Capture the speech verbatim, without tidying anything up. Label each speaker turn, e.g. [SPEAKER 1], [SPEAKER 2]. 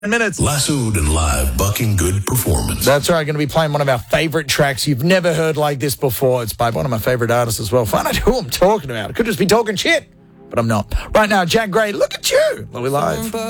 [SPEAKER 1] minutes.
[SPEAKER 2] Lassoed and live, bucking good performance.
[SPEAKER 1] That's right. Going to be playing one of our favourite tracks you've never heard like this before. It's by one of my favourite artists as well. Find out who I'm talking about. I could just be talking shit, but I'm not. Right now, Jack Gray, look at you. Louis Live.